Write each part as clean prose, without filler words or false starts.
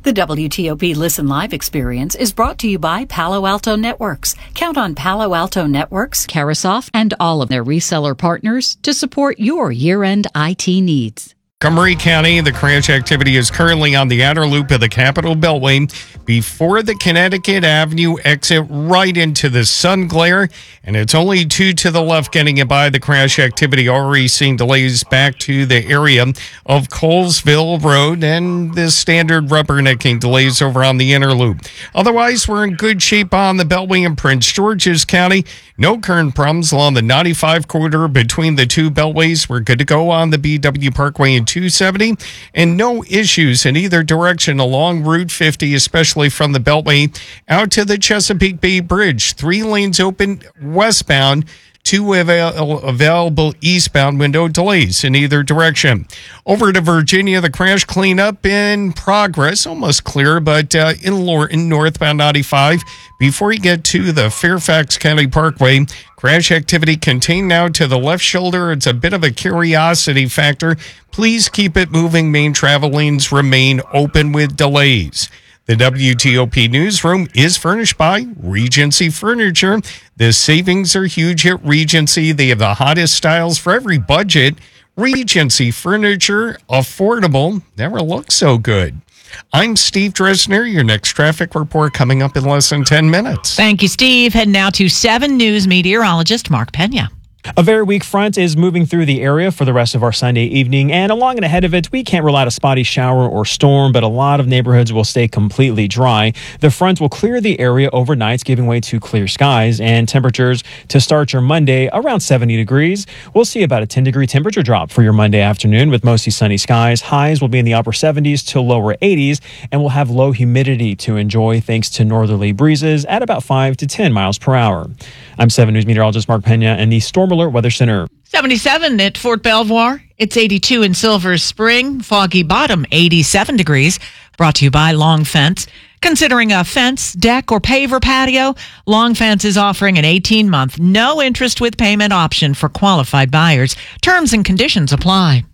The WTOP Listen Live experience is brought to you by Palo Alto Networks. Count on Palo Alto Networks, Carasoft, and all of their reseller partners to support your year-end IT needs. Montgomery County, the crash activity is currently on the outer loop of the Capitol Beltway before the Connecticut Avenue exit right into the sun glare, and it's only 2 to the left getting it by. The crash activity already seeing delays back to the area of Colesville Road and the standard rubbernecking delays over on the inner loop. Otherwise, we're in good shape on the Beltway in Prince George's County. No current problems along the 95 corridor between the two beltways. We're good to go on the BW Parkway and 270, and no issues in either direction along Route 50, especially from the Beltway out to the Chesapeake Bay Bridge. 3 lanes open westbound, 2 available eastbound, window delays in either direction. Over to Virginia, the crash cleanup in progress, almost clear, but in northbound 95, before you get to the Fairfax County Parkway, crash activity contained now to the left shoulder. It's a bit of a curiosity factor. Please keep it moving. Main travel lanes remain open with delays. The WTOP newsroom is furnished by Regency Furniture. The savings are huge at Regency. They have the hottest styles for every budget. Regency Furniture, affordable, never looked so good. I'm Steve Dresner. Your next traffic report coming up in less than 10 minutes. Thank you, Steve. Heading now to 7 News meteorologist Mark Pena. A very weak front is moving through the area for the rest of our Sunday evening, and along and ahead of it, we can't rule out a spotty shower or storm, but a lot of neighborhoods will stay completely dry. The front will clear the area overnight, giving way to clear skies, and temperatures to start your Monday around 70 degrees. We'll see about a 10-degree temperature drop for your Monday afternoon with mostly sunny skies. Highs will be in the upper 70s to lower 80s, and we'll have low humidity to enjoy thanks to northerly breezes at about 5 to 10 miles per hour. I'm 7 News meteorologist Mark Pena and the Storm Alert Weather Center. 77 at Fort Belvoir. It's 82 in Silver Spring. Foggy Bottom, 87 degrees. Brought to you by Long Fence. Considering a fence, deck, or paver patio, Long Fence is offering an 18-month, no interest with payment option for qualified buyers. Terms and conditions apply.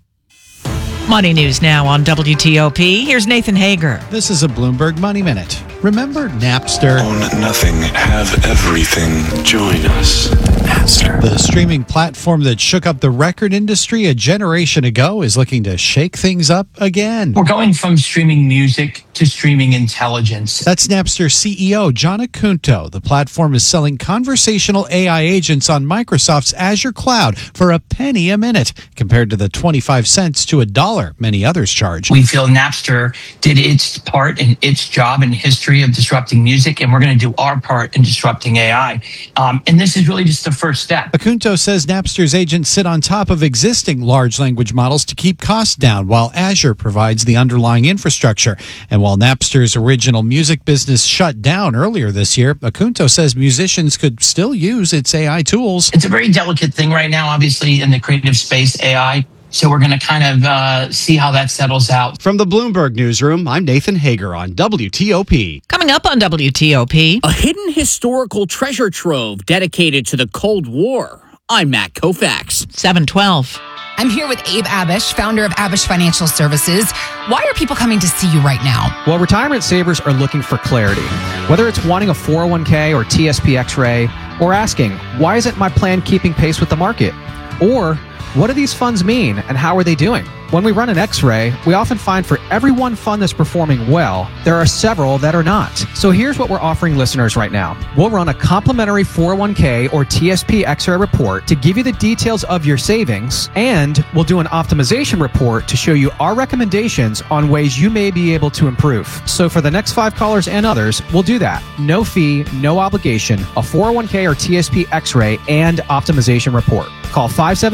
Money News now on WTOP. Here's Nathan Hager. This is a Bloomberg Money Minute. Remember Napster? Own nothing, have everything. Join us. Napster. The streaming platform that shook up the record industry a generation ago is looking to shake things up again. We're going from streaming music to streaming intelligence. That's Napster CEO John Acunto. The platform is selling conversational AI agents on Microsoft's Azure cloud for a penny a minute, compared to the 25 cents to $1 many others charge. We feel Napster did its part and its job in history of disrupting music, and we're going to do our part in disrupting AI. And this is really just the first step. Acunto says Napster's agents sit on top of existing large language models to keep costs down, while Azure provides the underlying infrastructure. And while Napster's original music business shut down earlier this year, Acunto says musicians could still use its AI tools. It's a very delicate thing right now, obviously, in the creative space, AI. So we're going to kind of see how that settles out. From the Bloomberg Newsroom, I'm Nathan Hager on WTOP. Coming up on WTOP. A hidden historical treasure trove dedicated to the Cold War. I'm Matt Koufax. 712. I'm here with Abe Abish, founder of Abish Financial Services. Why are people coming to see you right now? Well, retirement savers are looking for clarity. Whether it's wanting a 401k or TSP X-ray, or asking, why isn't my plan keeping pace with the market? Or, what do these funds mean and how are they doing? When we run an X-ray, we often find for every one fund that's performing well, there are several that are not. So here's what we're offering listeners right now. We'll run a complimentary 401k or TSP X-ray report to give you the details of your savings, and we'll do an optimization report to show you our recommendations on ways you may be able to improve. So for the next 5 callers and others, we'll do that. No fee, no obligation, a 401k or TSP X-ray and optimization report. Call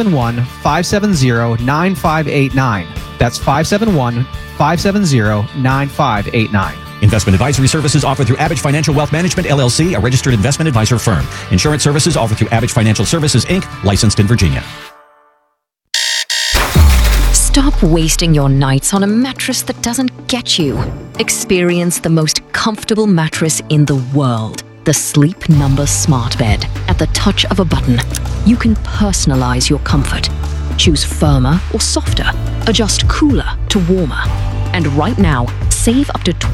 571-570-9589. That's 571-570-9589. Investment advisory services offered through Abish Financial Wealth Management, LLC, a registered investment advisor firm. Insurance services offered through Abish Financial Services, Inc., licensed in Virginia. Stop wasting your nights on a mattress that doesn't get you. Experience the most comfortable mattress in the world. The Sleep Number Smart Bed. At the touch of a button, you can personalize your comfort. Choose firmer or softer. Adjust cooler to warmer. And right now, save up to